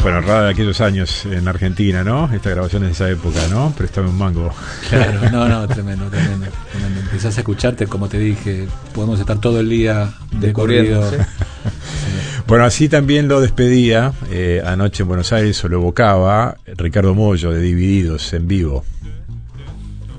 Bueno, rara de aquellos años en Argentina, ¿no? Esta grabación es de esa época, ¿no? Préstame un mango. Claro, no, tremendo. Empezás a escucharte, como te dije, podemos estar todo el día de corrido. ¿Sí? Bueno, así también lo despedía anoche en Buenos Aires, o lo evocaba Ricardo Mollo de Divididos en vivo.